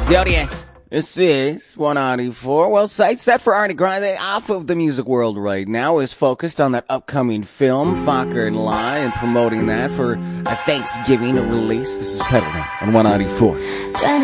Zodiac. This is 194. Well, sight set for Ariana Grande off of the music world right now is focused on that upcoming film, Fokker and Lie, and promoting that for a Thanksgiving release. This is Peddling on 194.